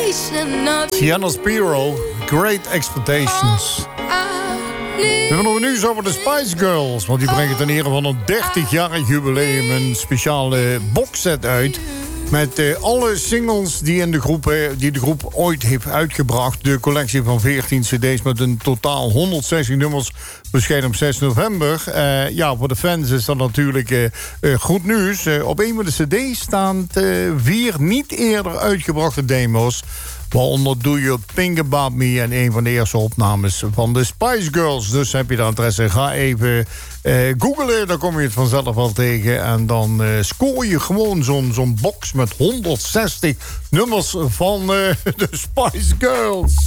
Sienna Spiro, Great Expectations. We hebben nog nieuws over de Spice Girls. Want die brengen ten ere van een 30-jarig jubileum een speciale boxset uit. Met alle singles die de groep ooit heeft uitgebracht. De collectie van 14 cd's met een totaal 160 nummers verscheen op 6 november. Voor de fans is dat natuurlijk goed nieuws. Op een van de cd's staan 4 niet eerder uitgebrachte demo's. Waaronder Do You Think About Me en een van de eerste opnames van de Spice Girls. Dus heb je daar interesse, ga even googlen, dan kom je het vanzelf wel tegen. En dan scoor je gewoon zo'n box met 160 nummers van de Spice Girls.